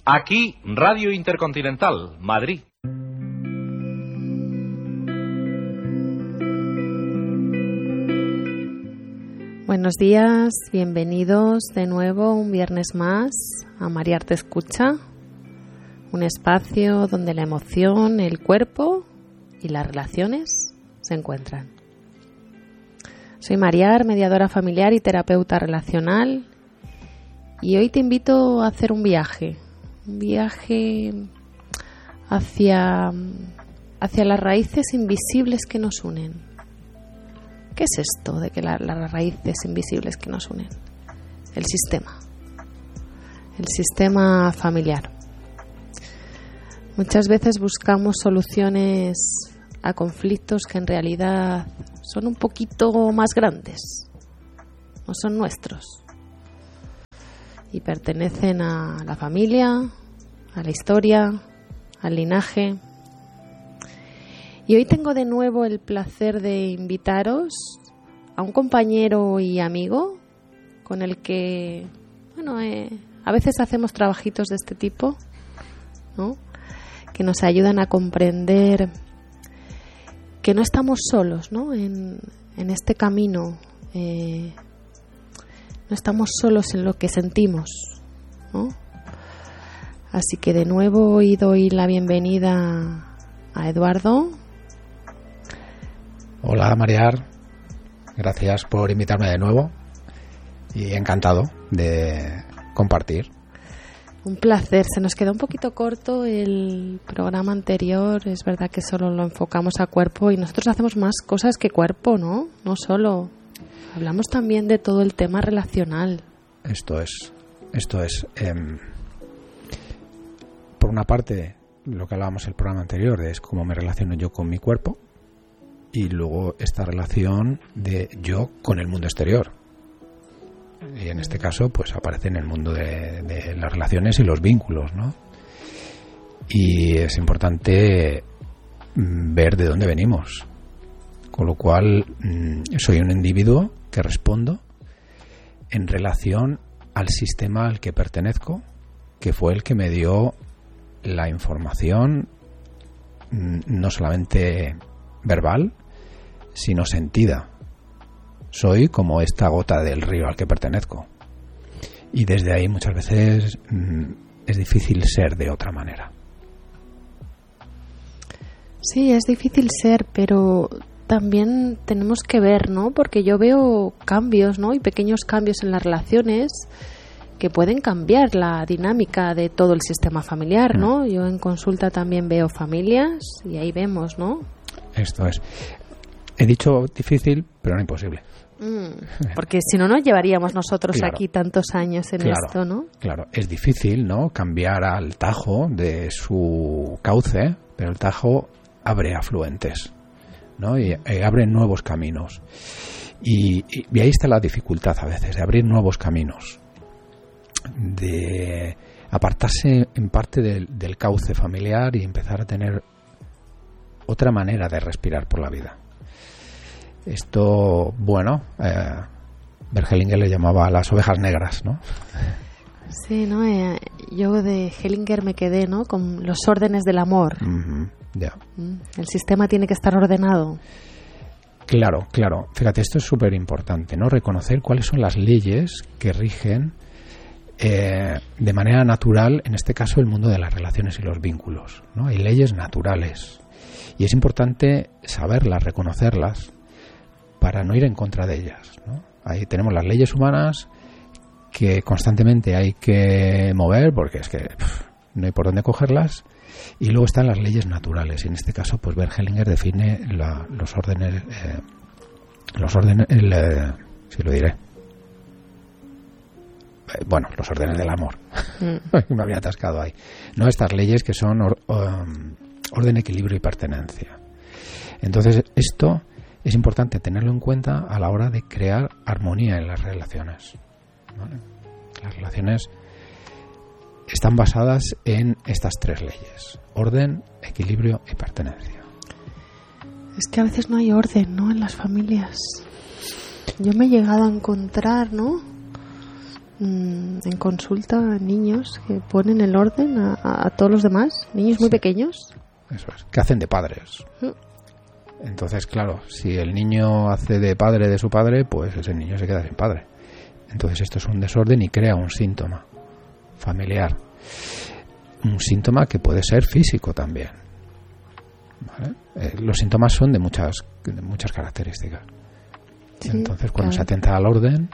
Aquí, Radio Intercontinental, Madrid. Buenos días, bienvenidos de nuevo un viernes más a Mariar Te Escucha, un espacio donde la emoción, el cuerpo y las relaciones se encuentran. Soy Mariar, mediadora familiar y terapeuta relacional, y hoy te invito a hacer un viaje hacia las raíces invisibles que nos unen. ¿Qué es esto de que las raíces invisibles que nos unen? El sistema familiar. Muchas veces buscamos soluciones a conflictos que en realidad son un poquito más grandes, no son nuestros, y pertenecen a la familia, a la historia, al linaje. Y hoy tengo de nuevo el placer de invitaros a un compañero y amigo con el que, a veces hacemos trabajitos de este tipo, ¿no? Que nos ayudan a comprender que no estamos solos, ¿no? En este camino, no estamos solos en lo que sentimos, ¿no? Así que de nuevo hoy doy la bienvenida a Eduardo. Hola Mariar, gracias por invitarme de nuevo y encantado de compartir. Un placer, se nos quedó un poquito corto el programa anterior, es verdad que solo lo enfocamos a cuerpo y nosotros hacemos más cosas que cuerpo, ¿no? No solo, hablamos también de todo el tema relacional. Esto es. Por una parte, lo que hablábamos en el programa anterior es cómo me relaciono yo con mi cuerpo. Y luego esta relación de yo con el mundo exterior. Y en este caso, pues aparece en el mundo de las relaciones y los vínculos, ¿no? Y es importante ver de dónde venimos. Con lo cual, soy un individuo que respondo en relación al sistema al que pertenezco, que fue el que me dio la información, no solamente verbal, sino sentida. Soy como esta gota del río al que pertenezco. Y desde ahí muchas veces es difícil ser de otra manera. Sí, es difícil ser, pero también tenemos que ver, ¿no? Porque yo veo cambios, ¿no? Y pequeños cambios en las relaciones que pueden cambiar la dinámica de todo el sistema familiar, ¿no? Yo en consulta también veo familias y ahí vemos, ¿no? Esto es. He dicho difícil, pero no imposible. Porque si no, nos llevaríamos nosotros aquí tantos años en esto, ¿no? Claro, es difícil, ¿no? Cambiar al Tajo de su cauce, pero el Tajo abre afluentes, ¿no? Y abre nuevos caminos. Y ahí está la dificultad a veces, de abrir nuevos caminos, de apartarse en parte del cauce familiar y empezar a tener otra manera de respirar por la vida. Esto, Bert Hellinger le llamaba las ovejas negras, ¿no? Sí, ¿no? Yo de Hellinger me quedé, ¿no? Con los órdenes del amor. Yeah. El sistema tiene que estar ordenado. Claro. Fíjate, esto es súper importante, ¿no? Reconocer cuáles son las leyes que rigen de manera natural, en este caso, el mundo de las relaciones y los vínculos, ¿no? Hay leyes naturales. Y es importante saberlas, reconocerlas, para no ir en contra de ellas, ¿no? Ahí tenemos las leyes humanas que constantemente hay que mover porque es que no hay por dónde cogerlas, y luego están las leyes naturales, y en este caso pues Bert Hellinger define los órdenes, sí lo diré, los órdenes del amor. Me había atascado ahí, ¿no? Estas leyes que son orden, equilibrio y pertenencia. Entonces esto es importante tenerlo en cuenta a la hora de crear armonía en las relaciones, ¿vale? Las relaciones están basadas en estas tres leyes: orden, equilibrio y pertenencia. Es que a veces no hay orden, ¿no? En las familias. Yo me he llegado a encontrar, ¿no? en consulta niños que ponen el orden a todos los demás, niños muy pequeños. Eso es, que hacen de padres. Entonces, claro, si el niño hace de padre de su padre, pues ese niño se queda sin padre. Entonces esto es un desorden y crea un síntoma familiar. Un síntoma que puede ser físico también. ¿Vale? Los síntomas son de muchas características. Sí, entonces, cuando se atenta al orden,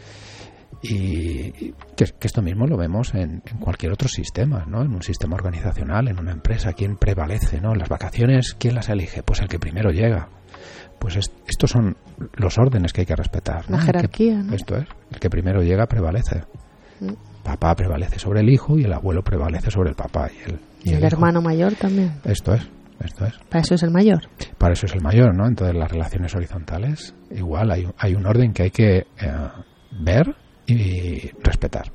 y que esto mismo lo vemos en cualquier otro sistema, ¿no? En un sistema organizacional, en una empresa, ¿quién prevalece, ¿no? Las vacaciones, ¿quién las elige? Pues el que primero llega. Pues estos son los órdenes que hay que respetar, ¿no? La jerarquía, ¿no? Esto es, el que primero llega prevalece. Papá prevalece sobre el hijo y el abuelo prevalece sobre el papá y el hermano mayor también. Esto es. Para eso es el mayor. Para eso es el mayor, ¿no? Entonces las relaciones horizontales, igual hay un orden que hay que ver y respetar.